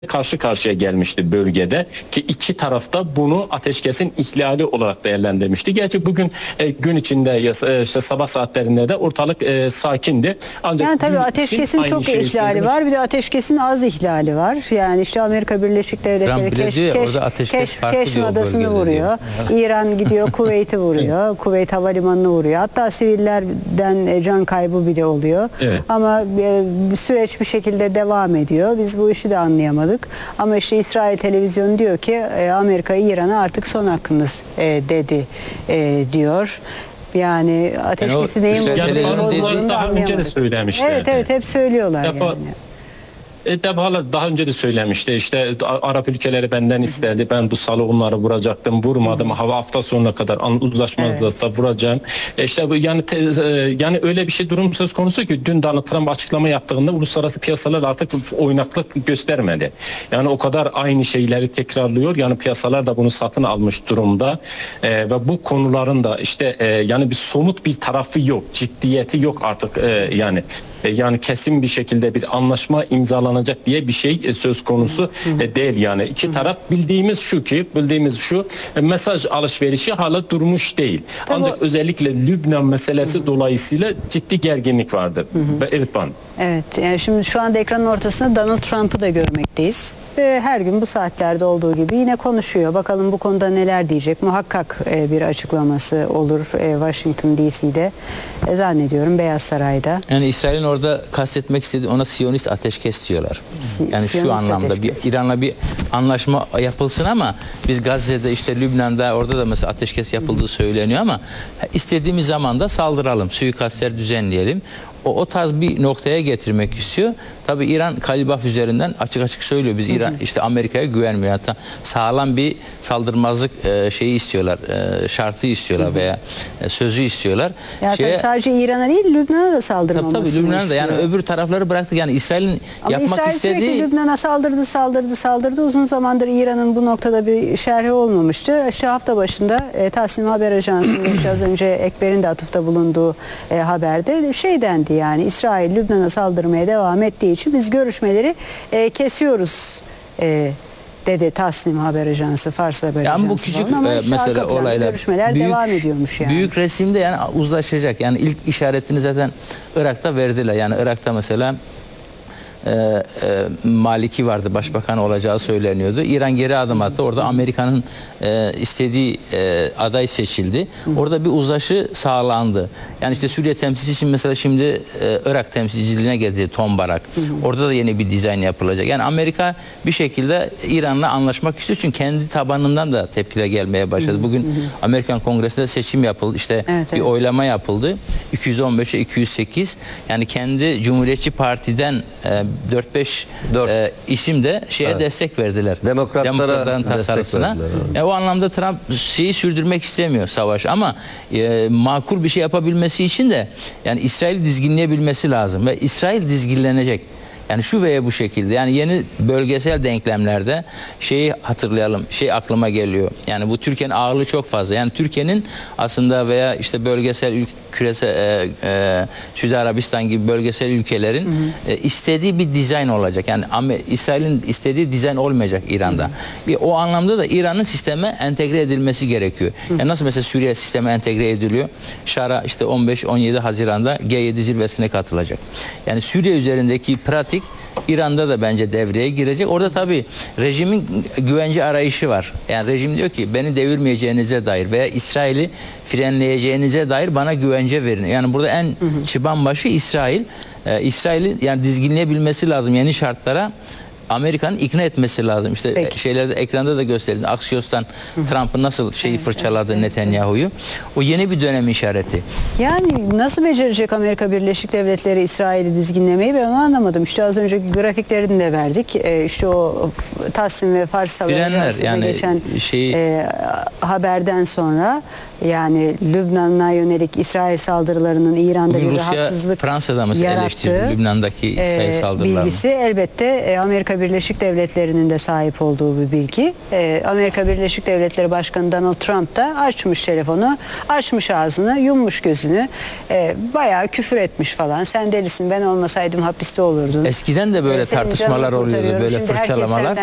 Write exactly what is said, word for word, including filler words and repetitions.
karşı karşıya gelmişti bölgede ki iki tarafta bunu ateşkesin ihlali olarak değerlendirmişti. Gerçi bugün e, gün içinde e, işte sabah saatlerinde de ortalık e, sakindi. Ancak yani tabii ateşkesin çok ihlali var. Bir de ateşkesin az ihlali var. Yani işte Amerika Birleşik Devletleri keş, keş, keş, Keşm adasını vuruyor. Diyor. İran gidiyor Kuveyt'i vuruyor. Kuveyt havalimanını vuruyor. Hatta sivillerden can kaybı bile oluyor. Evet. Ama e, süreç bir şekilde devam ediyor. Biz bu işi de anlayamadık. Ama işte İsrail televizyonu diyor ki e, Amerika İran'a artık son hakkınız e, dedi e, diyor. Yani ateşkesi yani neyin bozulduğunu daha önce de söylemişlerdi. Evet evet hep söylüyorlar Defa, yani. E, defalar daha önce de söylemişti işte Arap ülkeleri benden istedi, ben bu salı onları vuracaktım, vurmadım, hava hafta sonuna kadar uzlaşmazsa evet. vuracağım. E, işte bu yani te, yani öyle bir şey durum söz konusu ki dün Donald Trump açıklama yaptığında uluslararası piyasalar artık oynaklık göstermedi. Yani o kadar aynı şeyleri tekrarlıyor. Yani piyasalar da bunu satın almış durumda e, ve bu konuların da işte e, yani bir somut bir tarafı yok, ciddiyeti yok artık e, yani. Yani kesin bir şekilde bir anlaşma imzalanacak diye bir şey söz konusu hı hı. değil yani. İki hı hı. taraf bildiğimiz şu ki, bildiğimiz şu mesaj alışverişi hala durmuş değil. Tabii ancak o... özellikle Lübnan meselesi hı hı. dolayısıyla ciddi gerginlik vardır. Hı hı. Evet ben. Evet, yani şimdi şu anda ekranın ortasında Donald Trump'ı da görmekteyiz. Ve her gün bu saatlerde olduğu gibi yine konuşuyor. Bakalım bu konuda neler diyecek. Muhakkak bir açıklaması olur Washington D C'de. Zannediyorum Beyaz Saray'da. Yani İsrail'in orada kastetmek istediği ona Siyonist ateşkes diyorlar. Yani Siyonist şu anlamda ateşkes. Bir İran'la bir anlaşma yapılsın ama biz Gazze'de işte Lübnan'da orada da mesela ateşkes yapıldığı söyleniyor ama istediğimiz zaman da saldıralım, suikastler düzenleyelim. O, o tarz bir noktaya getirmek istiyor. Tabii İran Kalibaf üzerinden açık açık söylüyor. Biz İran işte Amerika'ya güvenmiyor. Hatta sağlam bir saldırmazlık e, şeyi istiyorlar. E, şartı istiyorlar hı hı. veya e, sözü istiyorlar. Ya Şeye, tabii sadece İran'a değil Lübnan'a da saldırmamasını tabii, tabii Lübnan'a da yani öbür tarafları bıraktık. Yani İsrail'in yapmak İsrail istediği... Ama İsrail Lübnan'a saldırdı, saldırdı, saldırdı. Uzun zamandır İran'ın bu noktada bir şerhi olmamıştı. İşte hafta başında e, Tasnim Haber Ajansı'nın işte az önce Ekber'in de atıfta bulunduğu e, haberde şey dendi. Yani İsrail Lübnan'a saldırmaya devam ettiği için biz görüşmeleri e, kesiyoruz e, dedi Tasnim Haber Ajansı, Fars Haber yani Ajansı. Bu küçük e, mesela olaylar görüşmeler büyük, devam ediyormuş yani. Büyük resimde yani uzlaşacak. Yani ilk işaretini zaten Irak'ta verdiler. Yani Irak'ta mesela E, e, Maliki vardı, başbakan olacağı söyleniyordu. İran geri adım attı. Orada Amerika'nın e, istediği e, aday seçildi. Orada bir uzlaşı sağlandı. Yani işte Suriye temsilcisi için mesela şimdi e, Irak temsilciliğine geldi Tom Barak. Orada da yeni bir dizayn yapılacak. Yani Amerika bir şekilde İran'la anlaşmak istiyor çünkü kendi tabanından da tepkiler gelmeye başladı. Bugün Amerikan Kongresi'nde seçim yapıldı. İşte evet, bir evet. oylama yapıldı. iki yüz on beşe iki yüz sekiz. Yani kendi Cumhuriyetçi Parti'den e, dört beş e, isim de şeye evet. destek verdiler. Demokratlara Demokratların tasarısına. Yani o anlamda Trump şeyi sürdürmek istemiyor savaş ama e, makul bir şey yapabilmesi için de yani İsrail dizginleyebilmesi lazım ve İsrail dizginlenecek. Yani şu veya bu şekilde yani yeni bölgesel denklemlerde şeyi hatırlayalım, şey aklıma geliyor. Yani bu Türkiye'nin ağırlığı çok fazla. Yani Türkiye'nin aslında veya işte bölgesel küresel e, e, Suudi Arabistan gibi bölgesel ülkelerin hı hı. E, istediği bir dizayn olacak. Yani İsrail'in istediği dizayn olmayacak İran'da. Hı hı. Bir, o anlamda da İran'ın sisteme entegre edilmesi gerekiyor. Hı hı. Yani nasıl mesela Suriye sisteme entegre ediliyor? Şara işte on beş on yedi Haziran'da G yedi zirvesine katılacak. Yani Suriye üzerindeki pratik İran'da da bence devreye girecek. Orada tabii rejimin güvence arayışı var. Yani rejim diyor ki beni devirmeyeceğinize dair veya İsrail'i frenleyeceğinize dair bana güvence verin. Yani burada en hı hı. çıban başı İsrail. Ee, İsrail'i yani dizginleyebilmesi lazım yeni şartlara. Amerika'nın ikna etmesi lazım. İşte Peki. şeylerde ekranda da gösterildi. Axios'tan Trump'ın nasıl şeyi evet, fırçaladı evet, Netanyahu'yu. O yeni bir dönem işareti. Yani nasıl becerecek Amerika Birleşik Devletleri İsrail'i dizginlemeyi ben onu anlamadım. İşte az önce grafiklerini de verdik. Ee, işte o Tasnim ve Fars Haber Ajansı'nda yani geçen şeyi... e, haberden sonra yani Lübnan'a yönelik İsrail saldırılarının İran'da Bugün bir Rusya, rahatsızlık Fransa'da mesela eleştirdi Lübnan'daki İsrail saldırılarını. Bilgisi elbette Amerika Amerika Birleşik Devletleri'nin de sahip olduğu bir bilgi. Ee, Amerika Birleşik Devletleri Başkanı Donald Trump da açmış telefonu, açmış ağzını, yummuş gözünü, e, bayağı küfür etmiş falan. Sen delisin, ben olmasaydım hapiste olurdun. Eskiden de böyle Senin tartışmalar canını oluyordu, kurtarıyorum. böyle Şimdi herkes fırçalamalar.